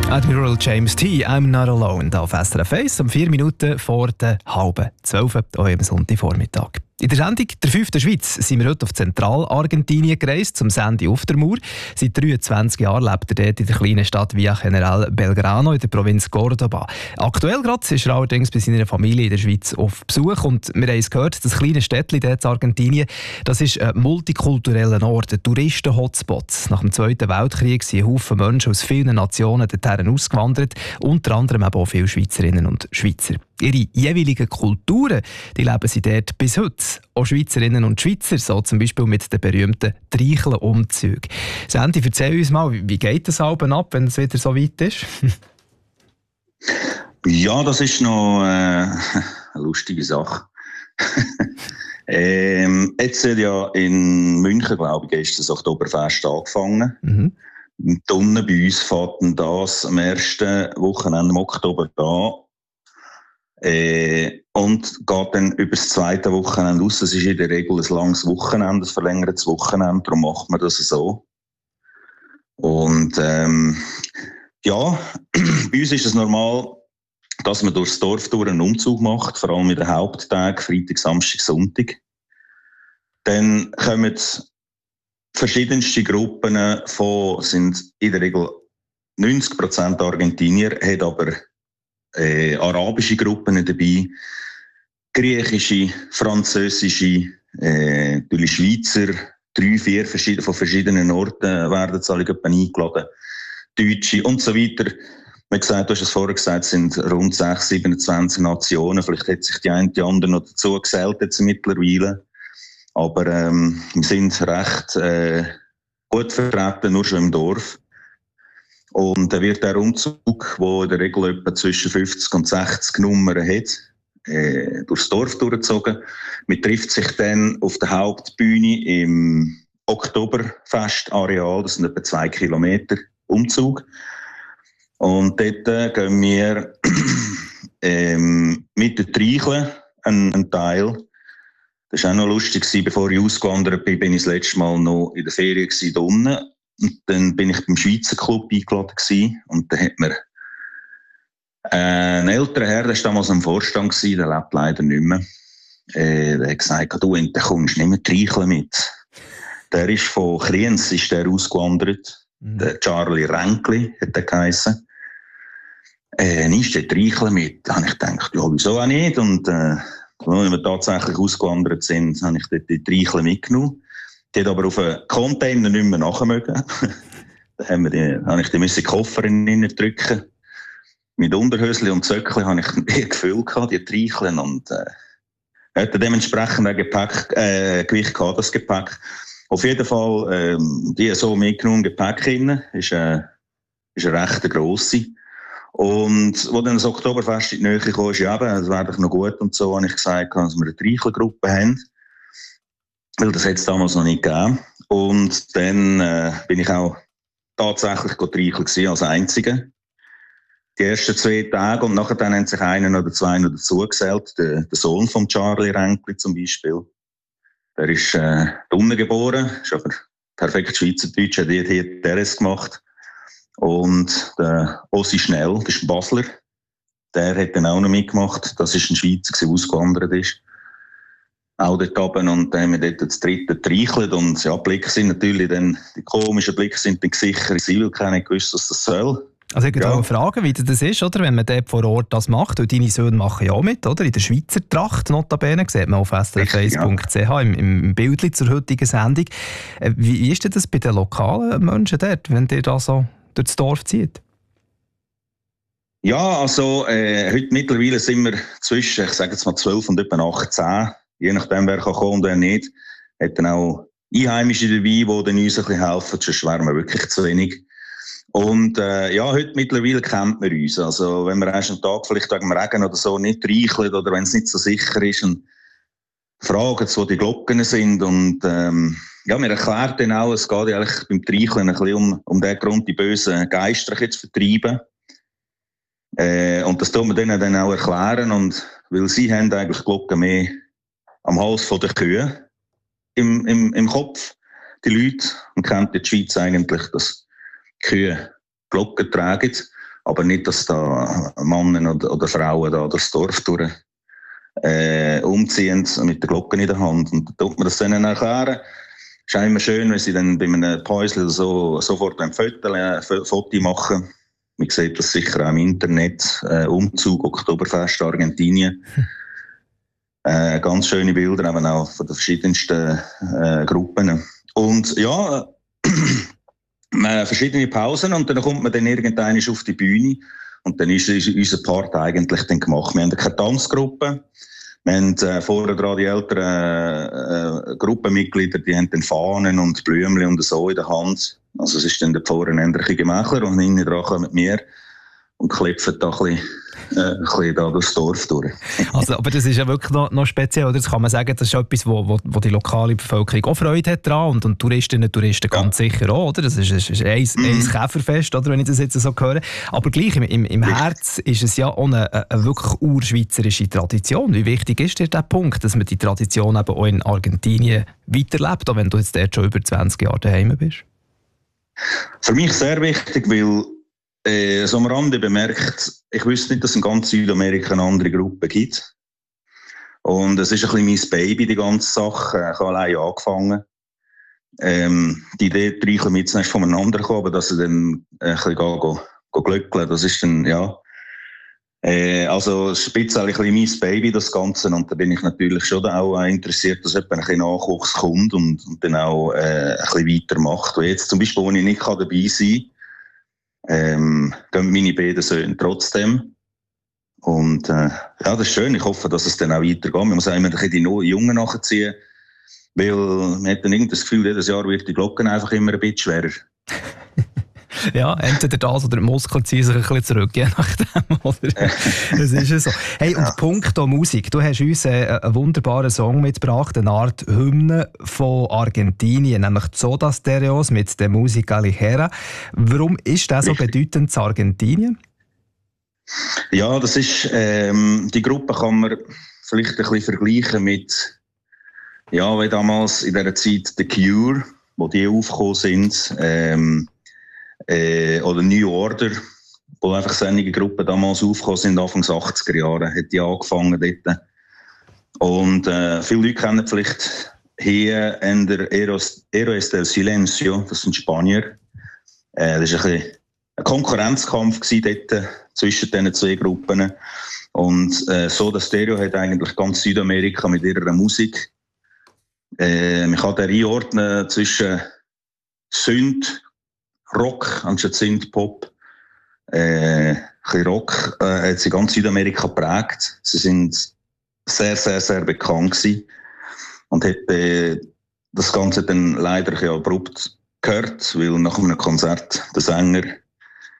Admiral James T. I'm not alone. Da auf SRF 1 um 4 Minuten vor der 11:30 Uhr am Sonntagvormittag. In der Sendung «Der 5. Schweiz» sind wir heute auf Zentralargentinien gereist, zum Sandy auf der Mur. Seit 23 Jahren lebt er dort in der kleinen Stadt Villa General Belgrano in der Provinz Córdoba. Aktuell gerade ist er allerdings bei seiner Familie in der Schweiz auf Besuch und wir haben es gehört, das kleine Städtchen dort in Argentinien, das ist ein multikultureller Ort, ein Touristen-Hotspot. Nach dem Zweiten Weltkrieg sind Haufen Menschen aus vielen Nationen dorthin ausgewandert, unter anderem auch viele Schweizerinnen und Schweizer. Ihre jeweiligen Kulturen, die leben sie dort bis heute. Auch Schweizerinnen und Schweizer, so zum Beispiel mit den berühmten Treicheln-Umzügen. Sandy, erzähl uns mal, wie geht das Album ab, wenn es wieder so weit ist? Ja, das ist noch eine lustige Sache. Jetzt ja in München, glaube ich, ist das Oktoberfest angefangen. In Tunnen bei uns fährt das am ersten Wochenende im Oktober an. Und geht dann über das zweite Wochenende aus. Es ist in der Regel ein langes Wochenende, ein verlängertes Wochenende, darum macht man das so. Und ja, bei uns ist es normal, dass man durchs Dorf durch einen Umzug macht, vor allem in den Haupttagen, Freitag, Samstag, Sonntag. Dann kommen verschiedenste Gruppen von, sind in der Regel 90% Argentinier, hat aber arabische Gruppen dabei, griechische, französische, natürlich Schweizer, 3-4 von verschiedenen Orten werden jetzt alle eingeladen, Deutsche und so weiter. Wie gesagt, du hast es vorher gesagt, es sind rund 27 Nationen, vielleicht hat sich die eine oder andere noch dazu gesellt jetzt mittlerweile, aber wir sind recht gut vertreten, nur schon im Dorf. Und dann wird der Umzug, der in der Regel etwa zwischen 50 und 60 Nummern hat, durchs Dorf durchgezogen. Man trifft sich dann auf der Hauptbühne im Oktoberfestareal, das sind etwa 2 Kilometer Umzug. Und dort gehen wir mit den Treicheln einen Teil. Das war auch noch lustig, bevor ich ausgewandert bin, bin ich das letzte Mal noch in der Ferien hier unten. Und dann bin ich beim Schweizer Club eingeladen gewesen. Und dann hat mir ein älterer Herr, der war damals am Vorstand gewesen, der lebt leider nicht mehr. Der hat gesagt, du, dann kommst du nicht mehr Treicheln mit. Der ist von Kriens, ist der ausgewandert. Der Charlie Renkli hat der geheissen. Nimmst du den Treicheln mit? Da habe ich gedacht, ja, wieso auch nicht? Und als wir tatsächlich ausgewandert sind, habe ich dort die Treicheln mitgenommen. Die hat aber auf einen Container nicht mehr nachmögen. Da habe ich die Koffer drücken. Mit Unterhösli und Zöckli habe ich ein Gefühl gehabt, die Treicheln. Und hatte dementsprechend ein Gewicht gehabt, das Gepäck. Auf jeden Fall, die so mitgenommen, Gepäck drin, ist eine recht grosse. Und wo dann das Oktoberfest in die Nähe kam, ist ja eben, das wäre doch noch gut und so, habe ich gesagt, dass wir eine Treichelgruppe haben. Weil das hat es damals noch nicht gegeben. Und dann bin ich auch tatsächlich treicheln gewesen, als Einziger. Die ersten 2 Tage und nachher dann haben sich einen oder zwei noch dazugesellt. Der Sohn von Charlie Renkli zum Beispiel. Der ist unten geboren, ist aber perfekt Schweizerdeutsch, hat hier Teres gemacht. Und der Ossi Schnell, das ist ein Basler, der hat dann auch noch mitgemacht. Das ist ein Schweizer, der ausgewandert ist. Auch dort oben, und dann haben wir dort das dritte getreichelt. Und ja, die Blicke sind natürlich dann, die komischen Blicke sind dann gesichert. Sie will keiner gewusst, was das soll. Also ich wollte auch fragen, wie das ist, oder? Wenn man dort vor Ort das macht. Und deine Söhne machen ja auch mit, oder? In der Schweizer Tracht, notabene, sieht man auf srf1.ch im Bildchen zur heutigen Sendung. Wie ist denn das bei den lokalen Menschen dort, wenn ihr da so durchs Dorf zieht? Ja, also heute mittlerweile sind wir zwischen, ich sage jetzt mal 12 und etwa 18. Je nachdem, wer kann kommen und wer nicht. Hat dann auch Einheimische dabei, die dann uns ein bisschen helfen, sonst wären wir wirklich zu wenig. Und ja, heute mittlerweile kennt man uns. Also wenn wir erst einen Tag vielleicht wegen dem Regen oder so nicht reicheln oder wenn es nicht so sicher ist, und fragen, wo die Glocken sind. Und ja, wir erklären dann auch, es geht ja eigentlich beim Treicheln ein bisschen um den Grund, die bösen Geister zu vertreiben. Und das tun wir denen dann auch erklären. Und weil sie haben eigentlich Glocken mehr am Hals von der Kühe im Kopf, die Leute, und kennt die Schweiz eigentlich, dass Kühe Glocken tragen. aber nicht, dass da Männer oder Frauen da durchs Dorf durch umziehen mit der Glocke in der Hand. Und dann tut man das denen erklären. Es ist immer schön, wenn sie dann bei einem Päusel oder so sofort ein Foto machen. Man sieht das sicher auch im Internet. Umzug, Oktoberfest, Argentinien. Ganz schöne Bilder, eben auch von den verschiedensten Gruppen. Und ja, verschiedene Pausen und dann kommt man dann irgendwann auf die Bühne und dann ist unser Part eigentlich dann gemacht. Wir haben keine Tanzgruppe. Wir haben vorher dran die älteren Gruppenmitglieder, die haben dann Fahnen und Blümchen und so in der Hand. Also es ist dann der Pfarrer ein Gemächler und hinten dran kommen wir und klepfen da ein bisschen da durchs Dorf durch. Also, aber das ist ja wirklich noch speziell, oder? Das kann man sagen, das ist etwas, wo die lokale Bevölkerung auch Freude hat dran und Touristinnen und Touristen ganz sicher auch, oder? Das ist ein Käferfest, oder, wenn ich das jetzt so höre. Aber gleich, im Herz ist es ja auch eine wirklich urschweizerische Tradition. Wie wichtig ist dir der Punkt, dass man die Tradition eben auch in Argentinien weiterlebt, auch wenn du jetzt dort schon über 20 Jahre daheim bist? Für mich sehr wichtig, weil so am Rande bemerkt, ich wüsste nicht, dass es in ganz Südamerika eine andere Gruppe gibt. Und es ist ein bisschen mein Baby, die ganze Sache. Ich habe allein angefangen. Die Idee, 3 Kilometer mitzunehmen, ist voneinander gekommen, aber dass sie dann ein bisschen glückeln, das ist dann, ja. Also, es ist ein bisschen mein Baby, das Ganze. Und da bin ich natürlich schon auch interessiert, dass jemand ein bisschen Nachwuchs kommt und dann auch ein bisschen weitermacht. Und jetzt zum Beispiel, wo ich nicht dabei sein kann, gehen meine beiden Söhne trotzdem. Und ja, das ist schön. Ich hoffe, dass es dann auch weitergeht. Man muss auch immer die Jungen nachziehen, weil man hat dann irgendwie das Gefühl, jedes Jahr wird die Glocken einfach immer ein bisschen schwerer. Ja, entweder das oder die Muskeln ziehen sich ein bisschen zurück, je nachdem. Oder? Das ist ja so. Hey, und punkto Musik. Du hast uns einen wunderbaren Song mitgebracht, eine Art Hymne von Argentinien, nämlich Soda Stereos mit der Música Ligera. Warum ist das so bedeutend zu Argentinien? Ja, das ist, die Gruppe kann man vielleicht ein bisschen vergleichen mit, ja, wie damals in dieser Zeit The Cure, wo die aufgekommen sind, oder New Order, wo einfach einige Gruppen damals aufgekommen sind, Anfang der 80er Jahre, hat die angefangen dort. Und viele Leute kennen vielleicht hier in der Héroes del Silencio, das sind Spanier. Das war ein Konkurrenzkampf dort zwischen diesen 2 Gruppen. Und Soda Stereo hat eigentlich ganz Südamerika mit ihrer Musik. Man kann den einordnen zwischen Synth, Rock, anstatt Synth-Pop. Ein bisschen Rock hat sie ganz Südamerika geprägt. Sie sind sehr, sehr, sehr bekannt gewesen. Und hat das Ganze dann leider abrupt gehört, weil nach einem Konzert der Sänger